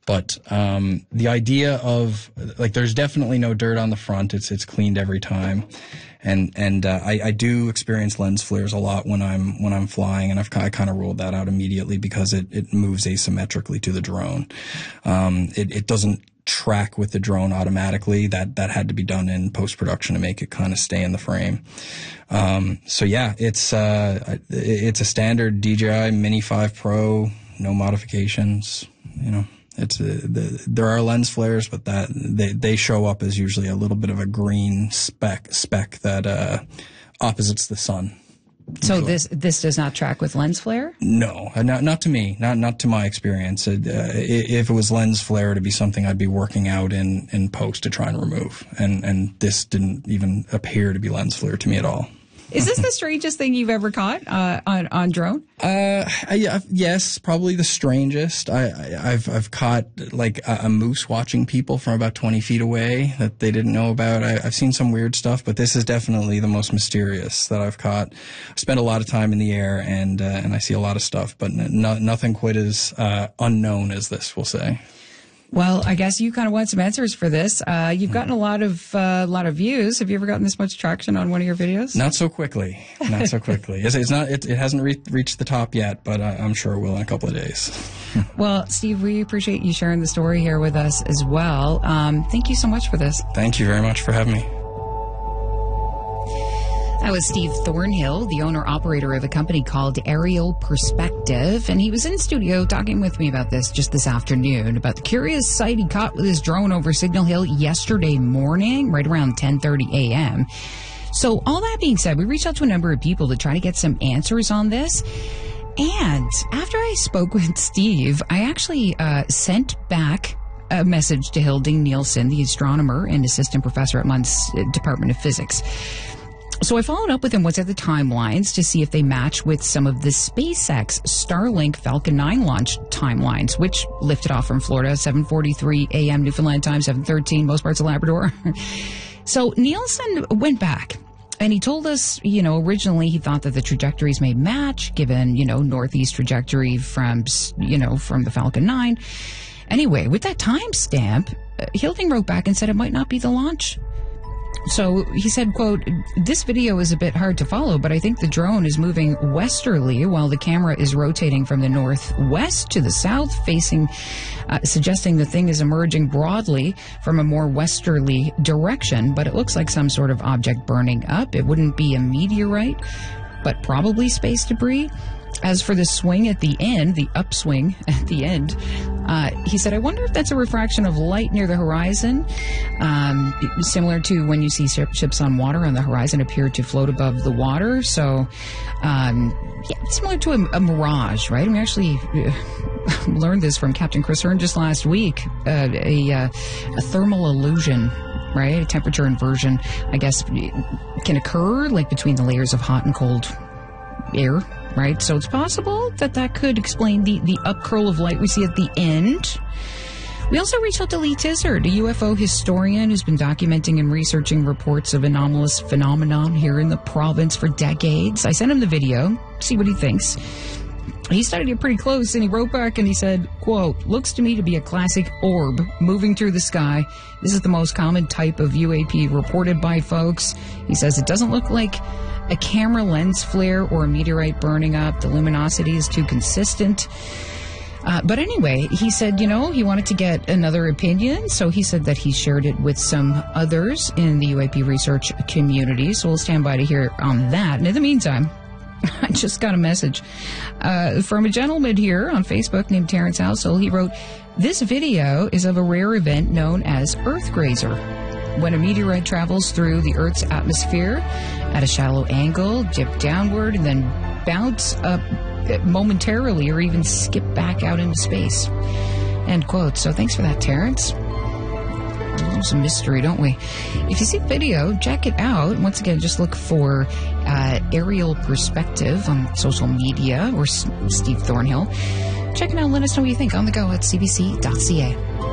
But the idea of, like, there's definitely no dirt on the front. It's cleaned every time. And I do experience lens flares a lot when I'm flying, and I kind of ruled that out immediately because it moves asymmetrically to the drone. It doesn't track with the drone automatically. That had to be done in post-production to make it kind of stay in the frame. So yeah, it's a standard DJI Mini 5 Pro, no modifications, you know. There are lens flares, but they show up as usually a little bit of a green speck that opposites the sun. So this does not track with lens flare? No, not to me, not to my experience. If it was lens flare, it'd be something I'd be working out in post to try and remove, and this didn't even appear to be lens flare to me at all. Is this the strangest thing you've ever caught on drone? Yes, probably the strangest. I've caught like a moose watching people from about 20 feet away that they didn't know about. I've seen some weird stuff, but this is definitely the most mysterious that I've caught. I spent a lot of time in the air, and I see a lot of stuff, but nothing quite as unknown as this, we'll say. Well, I guess you kind of want some answers for this. You've gotten a lot of views. Have you ever gotten this much traction on one of your videos? Not so quickly. Not so quickly. It hasn't reached the top yet, but I'm sure it will in a couple of days. Well, Steve, we appreciate you sharing the story here with us as well. Thank you so much for this. Thank you very much for having me. That was Steve Thornhill, the owner-operator of a company called Aerial Perspective, and he was in studio talking with me about this just this afternoon, about the curious sight he caught with his drone over Signal Hill yesterday morning, right around 10:30 a.m. So all that being said, we reached out to a number of people to try to get some answers on this, and after I spoke with Steve, I actually sent back a message to Hilding Nielsen, the astronomer and assistant professor at Lund's Department of Physics. So I followed up with him what's at the timelines to see if they match with some of the SpaceX Starlink Falcon 9 launch timelines, which lifted off from Florida, 7:43 a.m. Newfoundland time, 7:13 most parts of Labrador. So Nielsen went back and he told us, originally he thought that the trajectories may match given, northeast trajectory from the Falcon 9. Anyway, with that timestamp, Hilding wrote back and said it might not be the launch. So he said, quote, "This video is a bit hard to follow, but I think the drone is moving westerly while the camera is rotating from the northwest to the south, suggesting the thing is emerging broadly from a more westerly direction, but it looks like some sort of object burning up. It wouldn't be a meteorite, but probably space debris. As for the swing at the end, the upswing at the end, he said, I wonder if that's a refraction of light near the horizon, similar to when you see ships on water on the horizon appear to float above the water. So, similar to a mirage, right? And we actually learned this from Captain Chris Hearn just last week, a thermal illusion, right? A temperature inversion, I guess, can occur like between the layers of hot and cold air. Right, so it's possible that could explain the upcurl of light we see at the end. We also reached out to Lee Tizard, a UFO historian who's been documenting and researching reports of anomalous phenomenon here in the province for decades. I sent him the video, see what he thinks. He studied it pretty close, and he wrote back and he said, quote, "Looks to me to be a classic orb moving through the sky. This is the most common type of UAP reported by folks." He says it doesn't look like a camera lens flare or a meteorite burning up. The luminosity is too consistent. But anyway, he said, he wanted to get another opinion. So he said that he shared it with some others in the UAP research community. So we'll stand by to hear on that. And in the meantime, I just got a message from a gentleman here on Facebook named Terrence Housel. He wrote, "This video is of a rare event known as Earth Grazer. When a meteorite travels through the Earth's atmosphere at a shallow angle, dip downward, and then bounce up momentarily or even skip back out into space." End quote. So thanks for that, Terrence. There's a mystery, don't we? If you see the video, check it out. Once again, just look for Aerial Perspective on social media or Steve Thornhill. Check it out and let us know what you think on the go at cbc.ca.